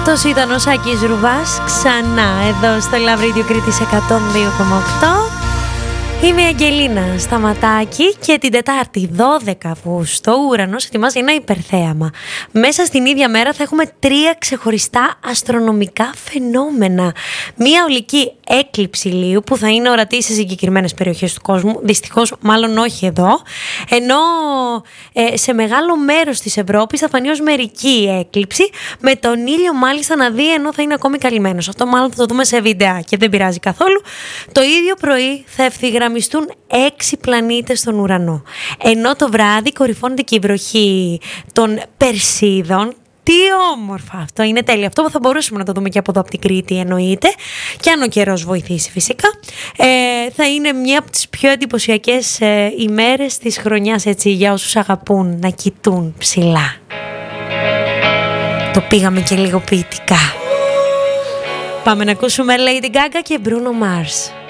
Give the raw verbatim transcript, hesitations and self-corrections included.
Αυτός ήταν ο Σάκης Ρουβάς, ξανά εδώ στο Love Radio Κρήτης εκατόν δύο κόμμα οκτώ. Είμαι η Αγγελίνα Σταματάκη και την Τετάρτη δώδεκα Αυγούστου ο ουρανός ετοιμάζει ένα υπερθέαμα. Μέσα στην ίδια μέρα θα έχουμε τρία ξεχωριστά αστρονομικά φαινόμενα. Μία ολική έκλειψη ηλίου που θα είναι ορατή σε συγκεκριμένες περιοχές του κόσμου, δυστυχώς μάλλον όχι εδώ, ενώ ε, σε μεγάλο μέρος της Ευρώπης θα φανεί ως μερική έκλειψη, με τον ήλιο μάλιστα να δει ενώ θα είναι ακόμη καλυμμένος. Αυτό μάλλον θα το δούμε σε βιντεά και δεν πειράζει καθόλου. Το ίδιο πρωί θα ευθυγραμμιστούν έξι πλανήτες στον ουρανό, ενώ το βράδυ κορυφώνεται και η βροχή των Περσίδων. Τι όμορφα αυτό, είναι τέλειο. Αυτό θα μπορούσαμε να το δούμε και από εδώ από την Κρήτη, εννοείται, και αν ο καιρός βοηθήσει φυσικά. Ε, θα είναι μια από τις πιο εντυπωσιακές ε, ημέρες της χρονιάς, έτσι, για όσους αγαπούν να κοιτούν ψηλά. Το πήγαμε και λίγο ποιητικά. Πάμε να ακούσουμε Lady Gaga και Bruno Mars.